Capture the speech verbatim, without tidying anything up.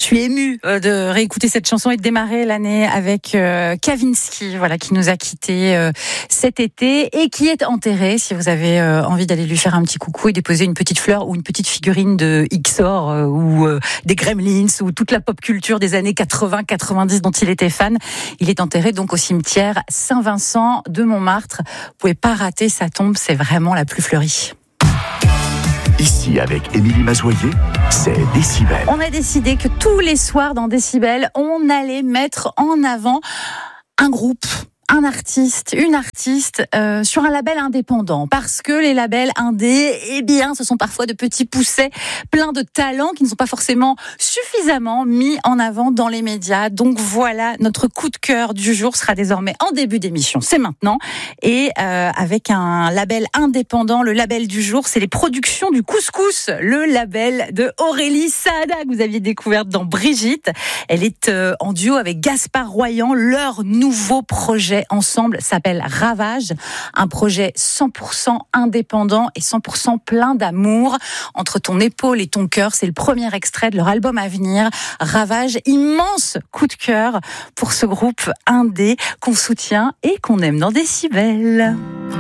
Je suis émue de réécouter cette chanson et de démarrer l'année avec euh, Kavinsky, voilà, qui nous a quittés euh, cet été et qui est enterré. Si vous avez euh, envie d'aller lui faire un petit coucou et déposer une petite fleur ou une petite figurine de X O R euh, ou euh, des Gremlins ou toute la pop culture des années quatre-vingts quatre-vingt-dix dont il était fan, il est enterré donc au cimetière Saint-Vincent de Montmartre. Vous pouvez pas rater sa tombe, c'est vraiment la plus fleurie. Ici, avec Émilie Mazoyer, c'est Décibel. On a décidé que tous les soirs dans Décibel, on allait mettre en avant un groupe, un artiste, une artiste euh, sur un label indépendant. Parce que les labels indés, eh bien, ce sont parfois de petits poussets pleins de talents qui ne sont pas forcément suffisamment mis en avant dans les médias. Donc voilà, notre coup de cœur du jour sera désormais en début d'émission. C'est maintenant. Et euh, avec un label indépendant, le label du jour, c'est les productions du Couscous, le label de Aurélie Saada que vous aviez découverte dans Brigitte. Elle est euh, en duo avec Gaspard Royan. Leur nouveau projet ensemble s'appelle Ravage, un projet cent pour cent indépendant et cent pour cent plein d'amour. Entre ton épaule et ton cœur, c'est le premier extrait de leur album à venir. Ravage, immense coup de cœur pour ce groupe indé qu'on soutient et qu'on aime dans Décibel.